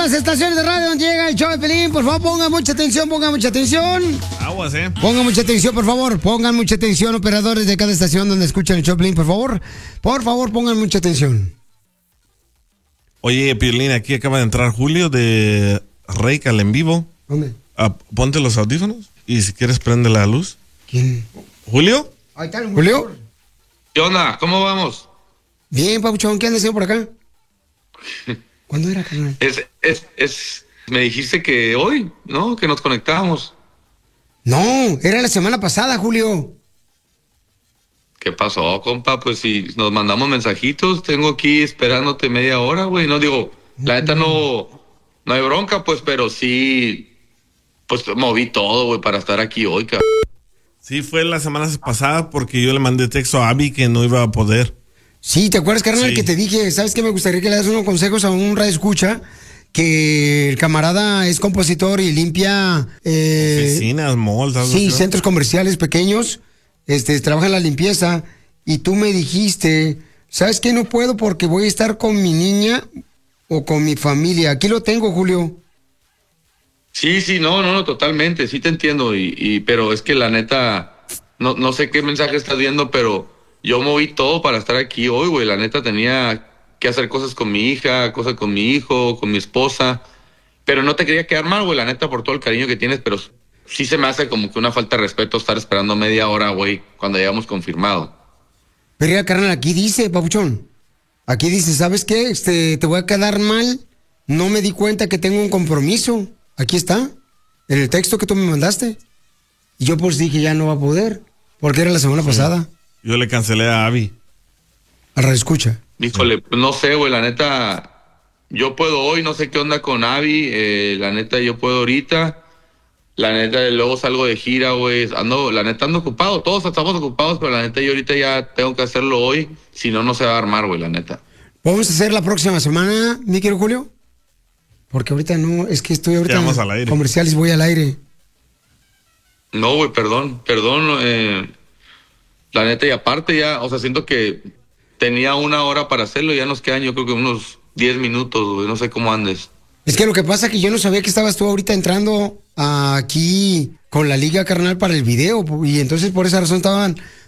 las estaciones de radio donde llega el show de Pelín. Por favor, pongan mucha atención, Aguas, Pongan mucha atención, por favor. Pongan mucha atención, operadores de cada estación donde escuchan el show de Pelín, por favor. Por favor, pongan mucha atención. Oye, Piolín, aquí acaba de entrar Julio de Reycal en vivo. ¿Dónde? Ponte los audífonos y si quieres prende la luz. ¿Quién? ¿Julio? Ahí está, ¿Julio? ¿Qué onda? ¿Cómo vamos? Bien, papuchón, ¿qué andas haciendo por acá? ¿Cuándo era, carnal? Me dijiste que hoy, ¿no? Que nos conectábamos. No, era la semana pasada, Julio. ¿Qué pasó, compa? Pues si nos mandamos mensajitos, tengo aquí esperándote media hora, güey. No digo, la neta no hay bronca, pues, pero sí, pues moví todo, güey, para estar aquí hoy, cabrón. Sí, fue la semana pasada porque yo le mandé texto a Abby que no iba a poder. Sí, ¿te acuerdas, carnal, Sí. que te dije, ¿sabes qué? Me gustaría que le das unos consejos a un radioescucha, que el camarada es compositor y limpia... Oficinas, malls, algo sí, así, ¿no? centros comerciales pequeños, trabaja en la limpieza, y tú me dijiste, ¿sabes qué? No puedo porque voy a estar con mi niña o con mi familia. Aquí lo tengo, Julio. Sí, no, totalmente, sí te entiendo, pero es que la neta, no sé qué mensaje estás viendo, pero yo moví todo para estar aquí hoy, güey. La neta tenía que hacer cosas con mi hija, cosas con mi hijo, con mi esposa, pero no te quería quedar mal, güey, la neta, por todo el cariño que tienes, pero sí se me hace como que una falta de respeto estar esperando media hora, güey, cuando ya habíamos confirmado. Pero ya, carnal, aquí dice, papuchón, aquí dice, ¿sabes qué? Te voy a quedar mal, no me di cuenta que tengo un compromiso. Aquí está, en el texto que tú me mandaste. Y yo pues dije, ya no va a poder, porque era la semana pasada. Yo le cancelé a Abby. Al radioescucha. Híjole, pues no sé, güey, la neta, yo puedo hoy, no sé qué onda con Abby, la neta yo puedo ahorita, la neta luego salgo de gira, güey, la neta ando ocupado, todos estamos ocupados, pero la neta yo ahorita ya tengo que hacerlo hoy, si no, no se va a armar, güey, la neta. ¿Podemos hacer la próxima semana, mi querido Julio? Porque ahorita no, es que estoy ahorita Quedamos al aire. comerciales, voy al aire. No, güey, perdón, la neta y aparte ya, o sea, siento que tenía una hora para hacerlo, ya nos quedan yo creo que unos 10 minutos, güey, no sé cómo andes. Es que lo que pasa es que yo no sabía que estabas tú ahorita entrando aquí con la liga, carnal, para el video, y entonces por esa razón estaban